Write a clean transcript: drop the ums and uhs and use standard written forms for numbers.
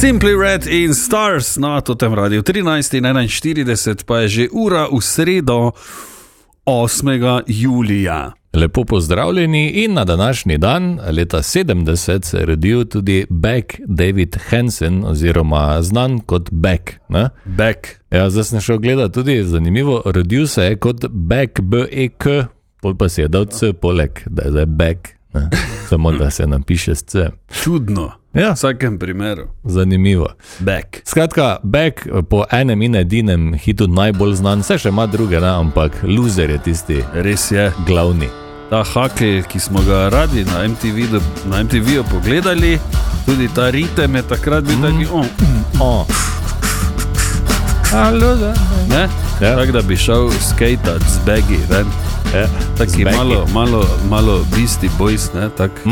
Simply Red in Stars na Totem Radio 13:41, pa je že ura v sredo 8. julija. Lepo pozdravljeni in na današnji dan, leta 70, se je rodil tudi Beck David Hansen, oziroma znan kot Beck. Ne? Beck. Ja, zdaj sem šel gledati tudi, zanimivo, rodil se je kot Beck, B-E-K, pol pa si je dal C poleg, da je zdaj Beck, ne? Samo da se napiše s C. Čudno, ja. V vsakem primeru. Zanimivo. Beck. Skratka, Beck po enem in edinem hitu najbolj znan, vse še ima druge, ne? Ampak Loser je tisti Res je. glavni. Ta hakel, ki smo ga radi na MTV-ju pogledali, tudi ta ritem je takrat bil taki ne? Ja. Tak, da bi šel skejtat z bagi, ven. Ja. Taki malo Beastie Boys, ne? Tak.